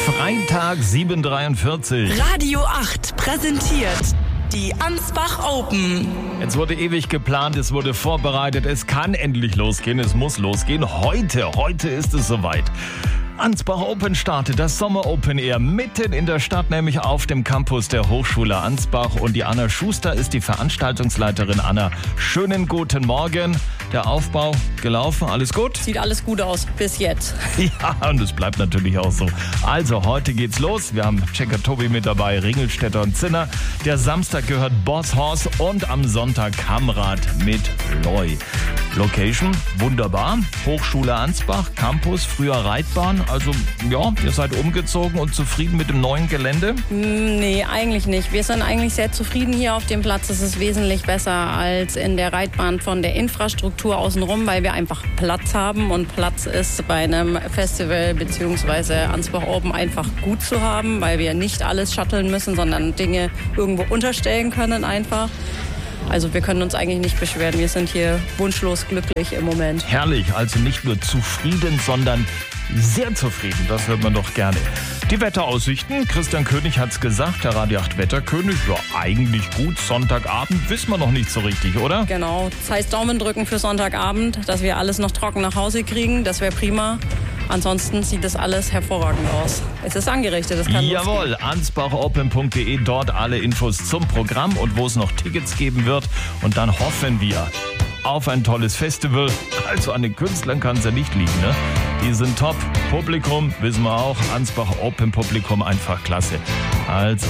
Freitag 7:43. Radio 8 präsentiert die Ansbach Open. Jetzt wurde ewig geplant, es wurde vorbereitet, es kann endlich losgehen, es muss losgehen. Heute ist es soweit. Ansbach Open startet, das Sommer Open Air, mitten in der Stadt, nämlich auf dem Campus der Hochschule Ansbach. Und die Anna Schuster ist die Veranstaltungsleiterin. Anna, schönen guten Morgen. Der Aufbau gelaufen, alles gut? Sieht alles gut aus, bis jetzt. Ja, und es bleibt natürlich auch so. Also, heute geht's los. Wir haben Checker Tobi mit dabei, Ringelstetter und Zinner. Der Samstag gehört Boss Horse und am Sonntag Kamrad mit Loy. Location, wunderbar. Hochschule Ansbach, Campus, früher Reitbahn. Also, ja, ihr seid umgezogen und zufrieden mit dem neuen Gelände? Nee, eigentlich nicht. Wir sind eigentlich sehr zufrieden hier auf dem Platz. Es ist wesentlich besser als in der Reitbahn von der Infrastruktur außenrum, weil wir einfach Platz haben. Und Platz ist bei einem Festival bzw. Ansbach Open einfach gut zu haben, weil wir nicht alles shutteln müssen, sondern Dinge irgendwo unterstellen können einfach. Also wir können uns eigentlich nicht beschweren. Wir sind hier wunschlos glücklich im Moment. Herrlich, also nicht nur zufrieden, sondern sehr zufrieden. Das hört man doch gerne. Die Wetteraussichten, Christian König hat's gesagt, der Radio 8 Wetterkönig. Ja, eigentlich gut. Sonntagabend wissen wir noch nicht so richtig, oder? Genau. Das heißt Daumen drücken für Sonntagabend, dass wir alles noch trocken nach Hause kriegen. Das wäre prima. Ansonsten sieht das alles hervorragend aus. Es ist angerichtet, das kann Jawohl, ansbachopen.de, dort alle Infos zum Programm und wo es noch Tickets geben wird. Und dann hoffen wir auf ein tolles Festival. Also an den Künstlern kann es ja nicht liegen, ne? Die sind top. Publikum, wissen wir auch, Ansbach Open Publikum einfach klasse. Also,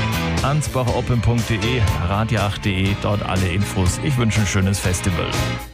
ansbachopen.de, radio8.de, dort alle Infos. Ich wünsche ein schönes Festival.